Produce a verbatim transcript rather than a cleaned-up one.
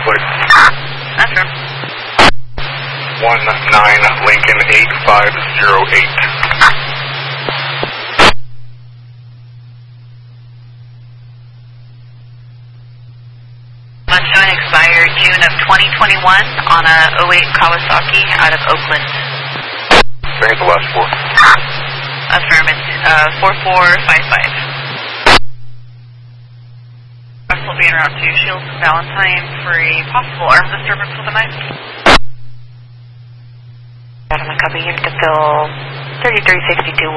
plate. That's right. one nine Lincoln eight five zero eight. Sunshine expired June of twenty twenty-one on a oh eight Kawasaki out of Oakland. Thank the last four. Affirmative. Uh, four four five five. Will be en route to Shields and Valentine for a possible armed disturbance for the night. Adam, I copy. Unit to fill thirty-three sixty-two.